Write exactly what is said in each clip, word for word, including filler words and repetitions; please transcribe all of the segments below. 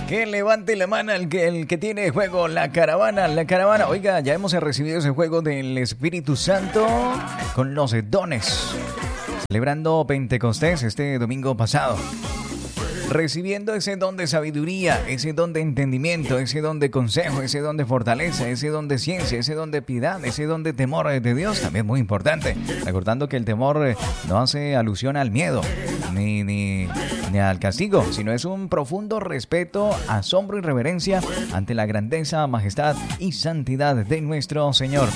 Que levante la mano el que, el que tiene juego, la caravana, la caravana. Oiga, ya hemos recibido ese juego del Espíritu Santo con los dones. Celebrando Pentecostés este domingo pasado. Recibiendo ese don de sabiduría, ese don de entendimiento, ese don de consejo, ese don de fortaleza, ese don de ciencia, ese don de piedad, ese don de temor de Dios, también muy importante. Recordando que el temor no hace alusión al miedo, ni, ni, ni al castigo, sino es un profundo respeto, asombro y reverencia ante la grandeza, majestad y santidad de nuestro Señor.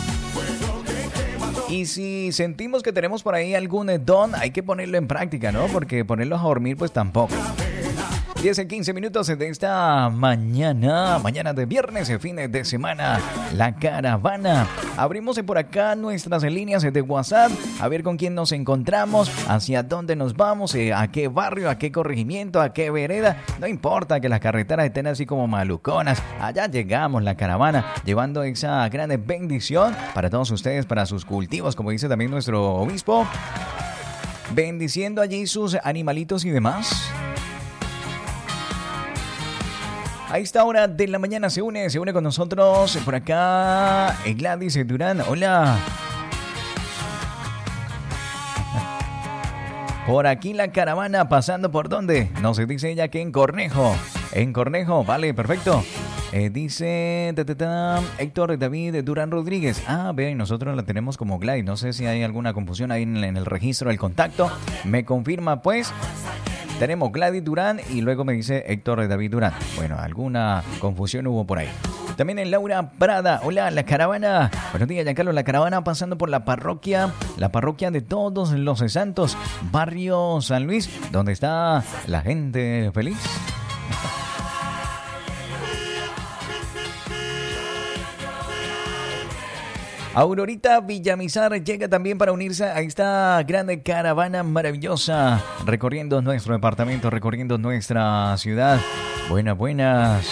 Y si sentimos que tenemos por ahí algún don, hay que ponerlo en práctica, ¿no? Porque ponerlos a dormir, pues tampoco. diez y quince minutos de esta mañana, mañana de viernes, fines de semana, la caravana. Abrimos por acá nuestras líneas de WhatsApp, a ver con quién nos encontramos, hacia dónde nos vamos, a qué barrio, a qué corregimiento, a qué vereda. No importa que las carreteras estén así como maluconas, allá llegamos la caravana, llevando esa gran bendición para todos ustedes, para sus cultivos, como dice también nuestro obispo, bendiciendo allí sus animalitos y demás. A esta hora de la mañana se une, se une con nosotros por acá Gladys Durán. Hola. Por aquí la caravana pasando por dónde. Nos dice ella que en Cornejo. En Cornejo, vale, perfecto. Eh, dice ta, ta, ta, Héctor David Durán Rodríguez. Ah, vean, nosotros la tenemos como Gladys. No sé si hay alguna confusión ahí en, en el registro del contacto. Me confirma pues. Tenemos Gladys Durán y luego me dice Héctor David Durán. Bueno, alguna confusión hubo por ahí. También en Laura Prada. Hola, la caravana. Buenos días, Giancarlo. La caravana pasando por la parroquia, la parroquia de Todos los Santos, barrio San Luis, donde está la gente feliz. Aurorita Villamizar llega también para unirse a esta grande caravana maravillosa, recorriendo nuestro departamento, recorriendo nuestra ciudad. Buenas, buenas.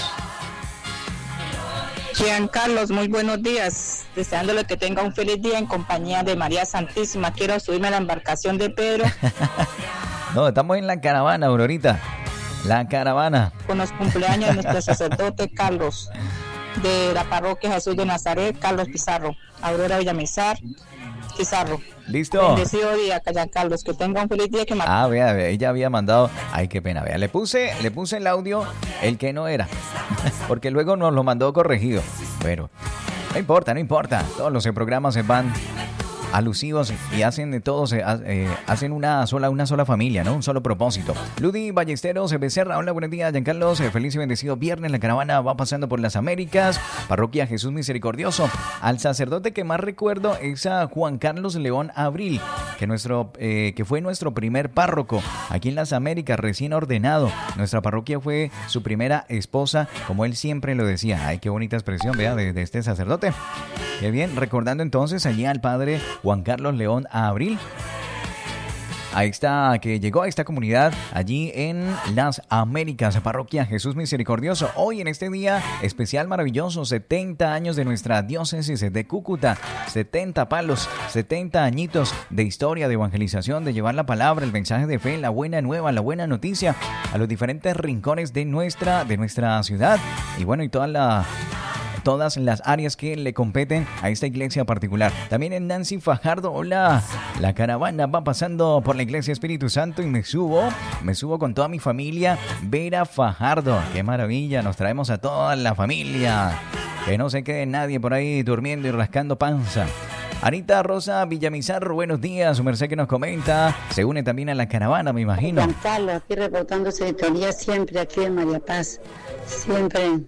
Giancarlos, muy buenos días. Deseándole que tenga un feliz día en compañía de María Santísima. Quiero subirme a la embarcación de Pedro. No, estamos en la caravana, Aurorita. La caravana. Con los cumpleaños de nuestro sacerdote Carlos, de la parroquia Jesús de Nazaret, Carlos Pizarro, Aurora Villamizar, Pizarro. Listo. Bendecido día, Giancarlos, que tenga un feliz día. Que ah, vea, vea, ella había mandado, ay, qué pena, vea, le puse, le puse el audio, el que no era, porque luego nos lo mandó corregido. Bueno, no importa, no importa, todos los programas se van alusivos y hacen de todos, eh, eh, hacen una sola, una sola familia, ¿no? Un solo propósito. Ludi Ballesteros Becerra, hola, buenos días, Giancarlos, eh, feliz y bendecido viernes. La caravana va pasando por las Américas, parroquia Jesús Misericordioso. Al sacerdote que más recuerdo es a Juan Carlos León Abril, que nuestro, eh, que fue nuestro primer párroco aquí en las Américas, recién ordenado. Nuestra parroquia fue su primera esposa, como él siempre lo decía. Ay, qué bonita expresión, vea, de, de este sacerdote. Qué bien, recordando entonces allí al padre Juan Carlos León Abril. Ahí está, que llegó a esta comunidad allí en las Américas, parroquia Jesús Misericordioso. Hoy en este día especial maravilloso, setenta años de nuestra diócesis de Cúcuta, setenta palos, setenta añitos de historia, de evangelización, de llevar la palabra, el mensaje de fe, la buena nueva, la buena noticia a los diferentes rincones de nuestra, de nuestra ciudad. Y bueno, y toda la... todas las áreas que le competen a esta iglesia particular. También en Nancy Fajardo, hola, la caravana va pasando por la iglesia Espíritu Santo y me subo, me subo con toda mi familia, Vera Fajardo, qué maravilla, nos traemos a toda la familia, que no se quede nadie por ahí durmiendo y rascando panza. Anita Rosa Villamizar, buenos días, su merced que nos comenta, se une también a la caravana, me imagino. Juan Carlos, aquí reportando sintonía siempre aquí en María Paz, siempre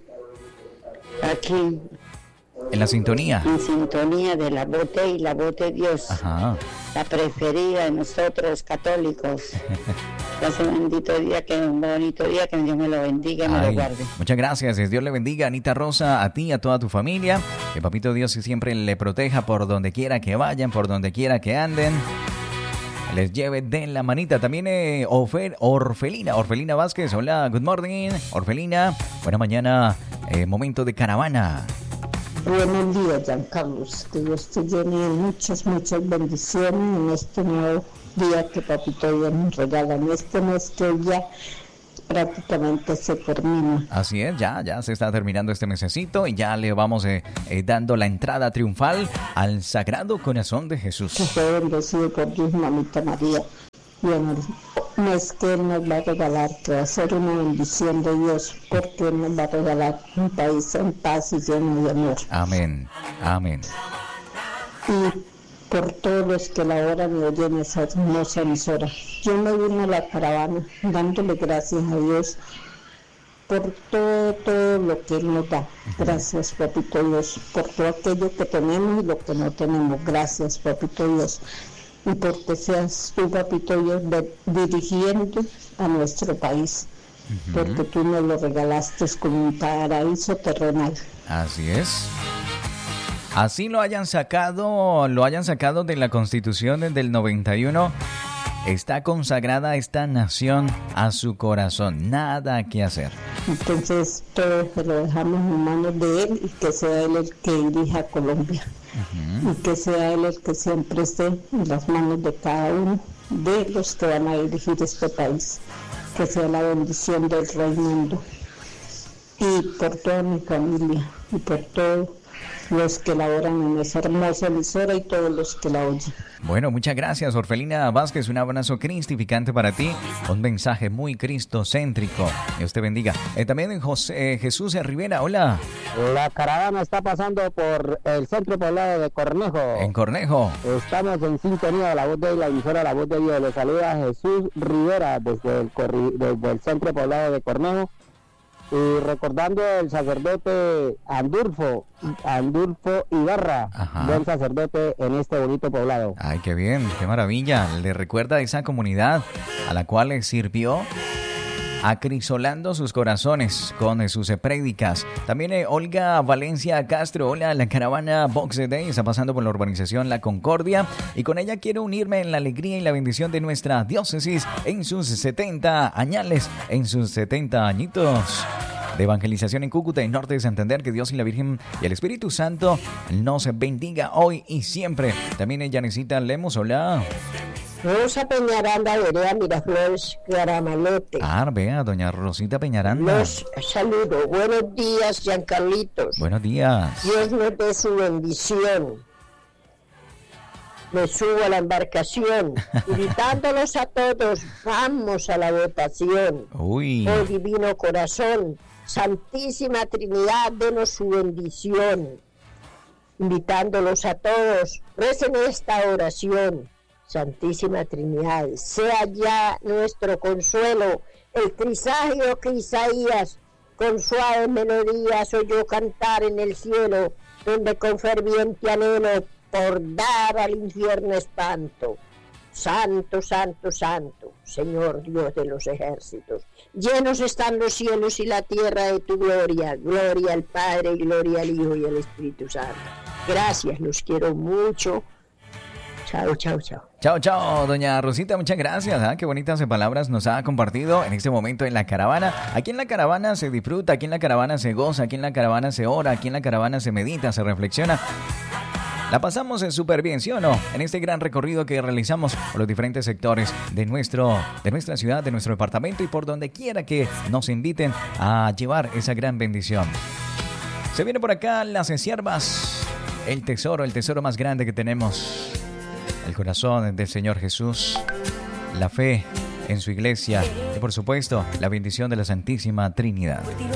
aquí. En la sintonía. En sintonía de la voz de y la voz de Dios. Ajá. La preferida de nosotros católicos. Hace un bendito día, que un bonito día, que Dios me lo bendiga y me lo guarde. Muchas gracias, Dios le bendiga, Anita Rosa, a ti, a toda tu familia. Que Papito Dios siempre le proteja por donde quiera que vayan, por donde quiera que anden. Les lleve de la manita. También eh, Ofer, Orfelina, Orfelina Vázquez. Hola, good morning, Orfelina. Buena mañana, eh, momento de caravana. Buenos días, Giancarlos. Que Dios te llene de muchas, muchas bendiciones en este nuevo día que Papito Dios nos regala. En este mes que ya prácticamente se termina. Así es, ya, ya se está terminando este mesecito y ya le vamos eh, eh, dando la entrada triunfal al Sagrado Corazón de Jesús. Que fue bendecido por Dios, mamita María. Y en el mes que Él nos va a regalar, que va a ser una bendición de Dios, porque Él nos va a regalar un país en paz y lleno de amor. Amén, amén. Y por todos los que la hora me oyen esa hermosa emisora. Yo me uno a la caravana dándole gracias a Dios por todo, todo lo que Él nos da. Gracias, Papito Dios, por todo aquello que tenemos y lo que no tenemos. Gracias, Papito Dios. Y porque seas tú, Papito Dios, de, dirigiendo a nuestro país. Uh-huh. Porque tú nos lo regalaste como un paraíso terrenal. Así es. Así lo hayan sacado, lo hayan sacado de la Constitución del noventa y uno, está consagrada esta nación a su corazón, nada que hacer. Entonces todo se lo dejamos en manos de Él y que sea Él el que dirija a Colombia. Uh-huh. Y que sea Él el que siempre esté en las manos de cada uno de los que van a dirigir este país. Que sea la bendición del Raimundo. Y por toda mi familia y por todos los que laboran en esa hermosa emisora y todos los que la oyen. Bueno, muchas gracias, Orfelina Vázquez. Un abrazo cristificante para ti. Un mensaje muy cristocéntrico. Dios te bendiga. Eh, también José, eh, Jesús Rivera, hola. La caravana está pasando por el centro poblado de Cornejo. En Cornejo. Estamos en sintonía de la voz de la emisora La Voz de Dios. Le saluda Jesús Rivera desde el, corri- desde el centro poblado de Cornejo. Y recordando el sacerdote Andulfo, Andulfo Ibarra, Ajá. buen sacerdote en este bonito poblado. Ay, qué bien, qué maravilla. Le recuerda a esa comunidad a la cual le sirvió, acrisolando sus corazones con sus prédicas. También eh, Olga Valencia Castro, hola, la caravana Box Day está pasando por la urbanización La Concordia y con ella quiero unirme en la alegría y la bendición de nuestra diócesis en sus setenta añales, en sus setenta añitos de evangelización en Cúcuta, en Norte de Santander. Que Dios y la Virgen y el Espíritu Santo nos bendiga hoy y siempre. También ella necesita Lemos, hola. Rosa Peñaranda, Vereda Miraflores, Caramalote. Ah, vea, doña Rosita Peñaranda. Los saludo. Buenos días, Giancarlitos. Buenos días. Dios nos dé su bendición. Me subo a la embarcación, gritándolos a todos, vamos a la votación. Uy. Oh divino corazón, Santísima Trinidad, denos su bendición. Invitándolos a todos, recen esta oración. Santísima Trinidad, sea ya nuestro consuelo, el trisagio que Isaías con suaves melodías oyó cantar en el cielo, donde con ferviente anhelo por dar al infierno espanto. Santo, santo, santo, Señor Dios de los ejércitos, llenos están los cielos y la tierra de tu gloria, gloria al Padre, gloria al Hijo y al Espíritu Santo. Gracias, los quiero mucho. Chao, chao, chao. Chao, chao, doña Rosita, muchas gracias. ¿eh? Qué bonitas palabras nos ha compartido en este momento en la caravana. Aquí en la caravana se disfruta, aquí en la caravana se goza, aquí en la caravana se ora, aquí en la caravana se medita, se reflexiona. La pasamos súper bien, ¿sí o no? En este gran recorrido que realizamos por los diferentes sectores de, nuestro, de nuestra ciudad, de nuestro departamento y por donde quiera que nos inviten a llevar esa gran bendición. Se viene por acá las siervas, el tesoro, el tesoro más grande que tenemos. El corazón del Señor Jesús, la fe en su iglesia y por supuesto la bendición de la Santísima Trinidad.